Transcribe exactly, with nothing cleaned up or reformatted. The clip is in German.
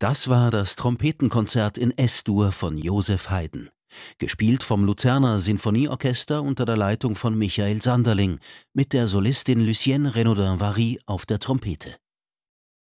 Das war das Trompetenkonzert in S-Dur von Joseph Haydn, gespielt vom Luzerner Sinfonieorchester unter der Leitung von Michael Sanderling mit der Solistin Lucienne Renaudin-Vary auf der Trompete.